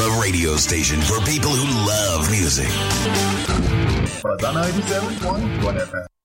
The radio station for people who love music. Buzz on 97.1 FM.